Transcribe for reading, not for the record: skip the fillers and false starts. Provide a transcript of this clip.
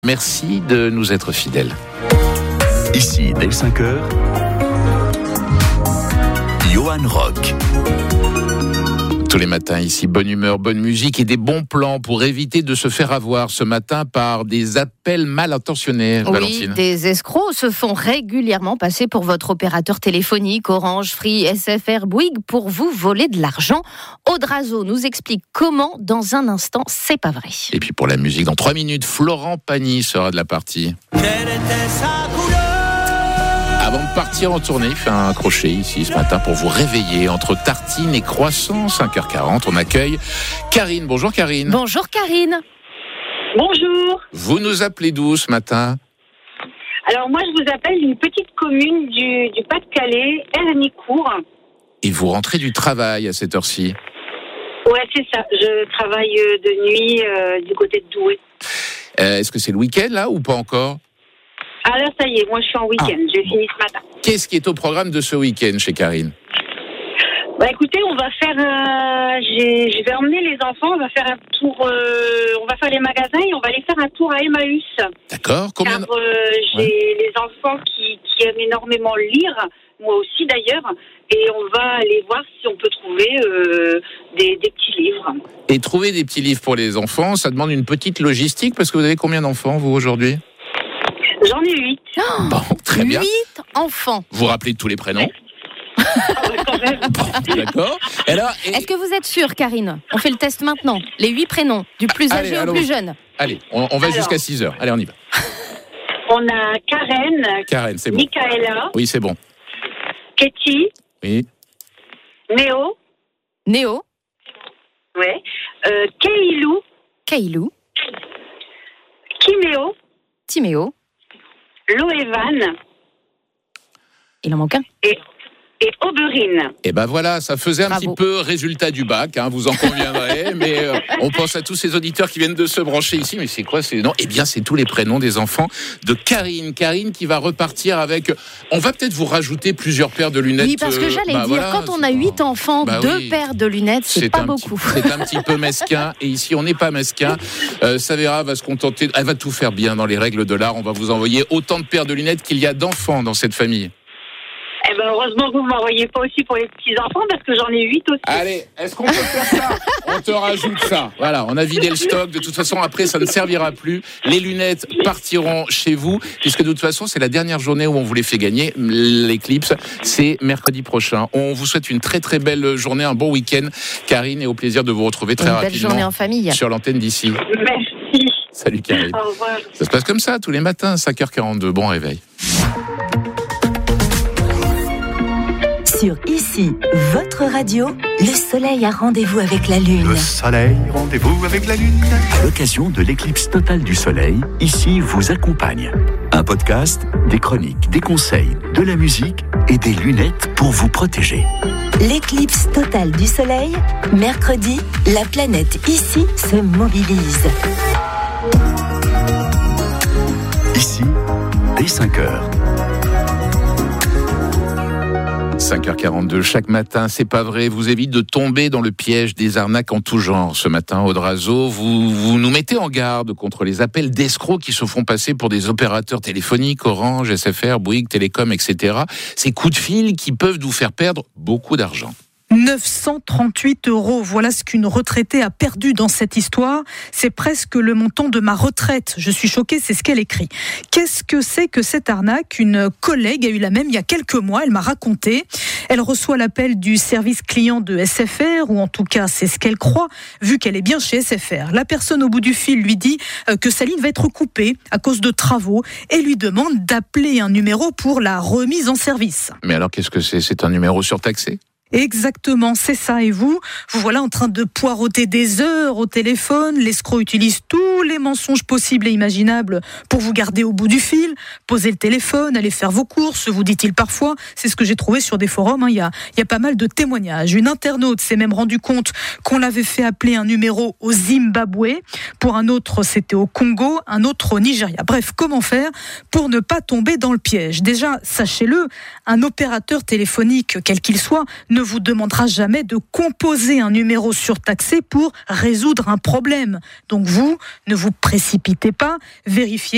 Merci de nous être fidèles. Ici, dès 5h, Johan Rock. Tous les matins ici, bonne humeur, bonne musique et des bons plans pour éviter de se faire avoir ce matin par des appels mal intentionnés. Oui, Valentine. des escrocs se font régulièrement passer pour votre opérateur téléphonique, Orange, Free, SFR, Bouygues, pour vous voler de l'argent. Audrazo nous explique comment dans un instant, c'est pas vrai. Et puis pour la musique, dans 3 minutes, Florent Pagny sera de la partie. Avant de partir en tournée, il fait un crochet ici ce matin pour vous réveiller entre tartines et croissants. 5h40, on accueille Karine. Bonjour Karine. Bonjour Karine. Bonjour. Vous nous appelez d'où ce matin ? Alors moi je vous appelle d'une petite commune du Pas-de-Calais, Hernicourt. Et vous rentrez du travail à cette heure-ci ? Ouais, c'est ça. Je travaille de nuit du côté de Douai. Est-ce que c'est le week-end là ou pas encore ? Ah là, ça y est, moi je suis en week-end. J'ai fini ce matin. Qu'est-ce qui est au programme de ce week-end chez Karine ? Bah écoutez, on va faire. Je vais emmener les enfants. On va faire un tour. On va faire les magasins et on va aller faire un tour à Emmaüs. D'accord. Combien Car j'ai les enfants qui aiment énormément lire. Moi aussi d'ailleurs. Et on va aller voir si on peut trouver des petits livres. Et trouver des petits livres pour les enfants, ça demande une petite logistique parce que vous avez combien d'enfants vous aujourd'hui ? J'en ai 8. Bon, très bien. 8 enfants. Vous rappelez tous les prénoms ? Quand même. Bon, d'accord. Alors, Est-ce que vous êtes sûre, Karine ? On fait le test maintenant. Les 8 prénoms, du plus âgé au plus jeune. Allez, on va Alors. jusqu'à 6h. Allez, on y va. On a Karen, Karen, c'est bon. Michaela, Oui, c'est bon. Katie, Oui. Néo, Néo, ouais, Keilou, Kailou, Kiméo, Timéo. Loévan Il en manque un. et Auberine. Et ben voilà, ça faisait un Bravo. petit peu résultat du bac, vous en conviendrez, mais on pense à tous ces auditeurs qui viennent de se brancher ici, mais c'est quoi ces noms ? Eh bien, c'est tous les prénoms des enfants de Karine. Karine qui va repartir avec... On va peut-être vous rajouter plusieurs paires de lunettes. Oui, parce que j'allais dire, voilà, quand on a 8 enfants, 2 paires de lunettes, c'est pas beaucoup. C'est un petit peu mesquin, et ici, on n'est pas mesquin. Savera va se contenter... Elle va tout faire bien dans les règles de l'art. On va vous envoyer autant de paires de lunettes qu'il y a d'enfants dans cette famille. Eh ben heureusement que vous ne m'envoyez pas aussi pour les petits-enfants parce que j'en ai 8 aussi. Allez, est-ce qu'on peut faire ça ? On te rajoute ça. Voilà, on a vidé le stock. De toute façon, après, ça ne servira plus. Les lunettes partiront chez vous, puisque de toute façon, c'est la dernière journée où on vous les fait gagner. L'Eclipse, c'est mercredi prochain. On vous souhaite une très très belle journée, un bon week-end, Karine, et au plaisir de vous retrouver très Une belle rapidement journée en famille. sur l'antenne d'ici. Merci. Salut Karine. Au revoir. Ça se passe comme ça tous les matins, 5h42. Bon réveil. Sur Ici, votre radio, le soleil a rendez-vous avec la lune. Le soleil, rendez-vous avec la lune. À l'occasion de l'éclipse totale du soleil, Ici vous accompagne. Un podcast, des chroniques, des conseils, de la musique et des lunettes pour vous protéger. L'éclipse totale du soleil, mercredi, la planète Ici se mobilise. Ici, dès 5h. 5h42 chaque matin, c'est pas vrai, vous évite de tomber dans le piège des arnaques en tout genre. Ce matin, Audrazo, vous nous mettez en garde contre les appels d'escrocs qui se font passer pour des opérateurs téléphoniques, Orange, SFR, Bouygues, Télécom, etc. Ces coups de fil qui peuvent nous faire perdre beaucoup d'argent. 938 €. Voilà ce qu'une retraitée a perdu dans cette histoire. C'est presque le montant de ma retraite. Je suis choquée, c'est ce qu'elle écrit. Qu'est-ce que c'est que cette arnaque ? Une collègue a eu la même il y a quelques mois. Elle m'a raconté. Elle reçoit l'appel du service client de SFR, ou en tout cas, c'est ce qu'elle croit, vu qu'elle est bien chez SFR. La personne au bout du fil lui dit que sa ligne va être coupée à cause de travaux et lui demande d'appeler un numéro pour la remise en service. Mais alors, qu'est-ce que c'est ? C'est un numéro surtaxé ? Exactement, c'est ça. Et vous voilà en train de poireauter des heures au téléphone. L'escroc utilise tous les mensonges possibles et imaginables pour vous garder au bout du fil. Posez le téléphone, allez faire vos courses, vous dit-il parfois. C'est ce que j'ai trouvé sur des forums. Il y a pas mal de témoignages. Une internaute s'est même rendu compte qu'on l'avait fait appeler un numéro au Zimbabwe. Pour un autre, c'était au Congo, un autre au Nigeria. Bref, comment faire pour ne pas tomber dans le piège ? Déjà, sachez-le, un opérateur téléphonique, quel qu'il soit, ne vous demandera jamais de composer un numéro surtaxé pour résoudre un problème. Donc vous, ne vous précipitez pas, vérifiez